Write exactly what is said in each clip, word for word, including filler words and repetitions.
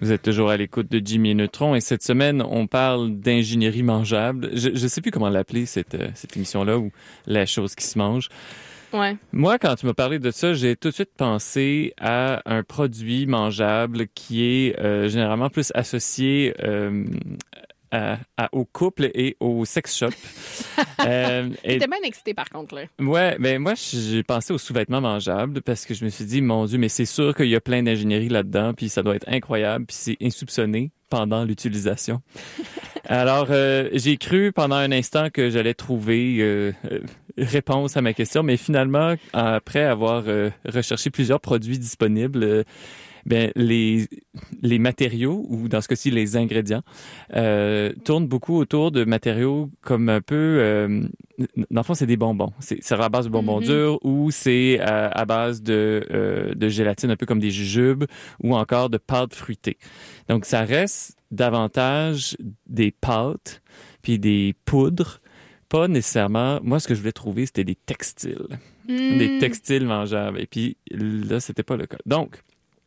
Vous êtes toujours à l'écoute de Jimmy et Neutron et cette semaine, on parle d'ingénierie mangeable. Je ne sais plus comment l'appeler, cette, euh, cette émission-là, ou la chose qui se mange. Ouais. Moi, quand tu m'as parlé de ça, j'ai tout de suite pensé à un produit mangeable qui est euh, généralement plus associé euh, à, à, au couple et au sex shop. euh, et... T'es bien excité, par contre, là. Ouais, ben moi, j'ai pensé aux sous-vêtements mangeables parce que je me suis dit, mon Dieu, mais c'est sûr qu'il y a plein d'ingénierie là-dedans, puis ça doit être incroyable, puis c'est insoupçonné pendant l'utilisation. Alors, euh, j'ai cru pendant un instant que j'allais trouver euh, euh, réponse à ma question, mais finalement, après avoir euh, recherché plusieurs produits disponibles, euh, ben les les matériaux, ou dans ce cas-ci les ingrédients, euh, tournent beaucoup autour de matériaux comme un peu, euh, dans le fond, c'est des bonbons. C'est, c'est à la base de bonbons mm-hmm. durs, ou c'est à, à base de euh, de gélatine, un peu comme des jujubes, ou encore de pâtes fruitées. Donc, ça reste davantage des pâtes puis des poudres. Pas nécessairement... Moi, ce que je voulais trouver, c'était des textiles. Mm. Des textiles mangeables. Et puis là, c'était pas le cas. Donc,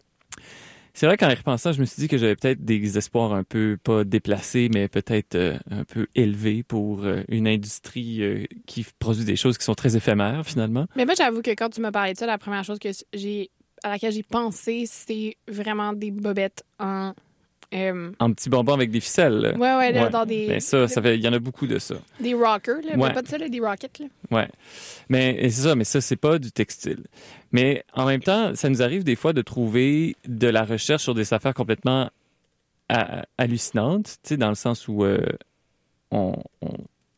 c'est vrai qu'en y repensant, je me suis dit que j'avais peut-être des espoirs un peu, pas déplacés, mais peut-être euh, un peu élevés pour euh, une industrie euh, qui produit des choses qui sont très éphémères, finalement. Mais moi, j'avoue que quand tu m'as parlé de ça, la première chose que j'ai, à laquelle j'ai pensé, c'est vraiment des bobettes en... Euh... En petits bonbons avec des ficelles. Là. Ouais, ouais, là, ouais. dans des... Mais ça, ça fait, il y en a beaucoup de ça. Des rockers, là. Ouais. Pas de ça, là, des rockets, là. Ouais. Mais c'est ça, mais ça, c'est pas du textile. Mais en même temps, ça nous arrive des fois de trouver de la recherche sur des affaires complètement à, hallucinantes, tu sais, dans le sens où euh, on... on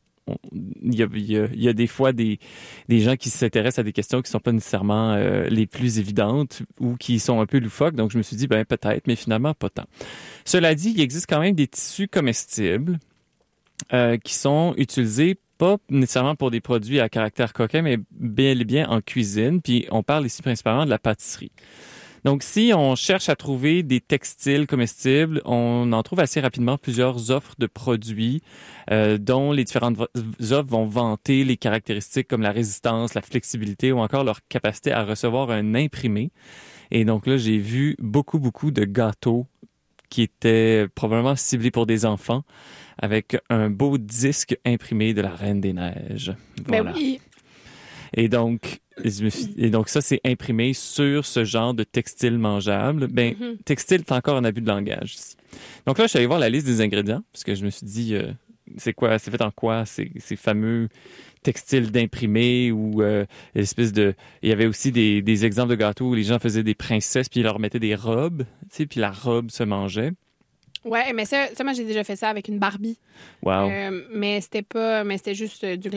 Il y, a, il, y a, il y a des fois des, des gens qui s'intéressent à des questions qui sont pas nécessairement euh, les plus évidentes ou qui sont un peu loufoques. Donc, je me suis dit, ben peut-être, mais finalement, pas tant. Cela dit, il existe quand même des tissus comestibles euh, qui sont utilisés pas nécessairement pour des produits à caractère coquin, mais bel et bien en cuisine. Puis, on parle ici principalement de la pâtisserie. Donc, si on cherche à trouver des textiles comestibles, on en trouve assez rapidement plusieurs offres de produits euh, dont les différentes offres vont vanter les caractéristiques comme la résistance, la flexibilité ou encore leur capacité à recevoir un imprimé. Et donc là, j'ai vu beaucoup, beaucoup de gâteaux qui étaient probablement ciblés pour des enfants avec un beau disque imprimé de la Reine des Neiges. Voilà. Ben oui. Et donc, et donc ça, c'est imprimé sur ce genre de textile mangeable. Ben, mm-hmm. Textile, c'est encore un abus de langage ici. Donc là, je suis allé voir la liste des ingrédients, parce que je me suis dit, euh, c'est quoi, c'est fait en quoi ces, ces fameux textiles d'imprimé, ou euh, l'espèce de... Il y avait aussi des, des exemples de gâteaux où les gens faisaient des princesses, puis ils leur mettaient des robes, tu sais, puis la robe se mangeait. Ouais, mais ça, ça, moi, j'ai déjà fait ça avec une Barbie. Wow. Euh, mais c'était pas... Mais c'était juste du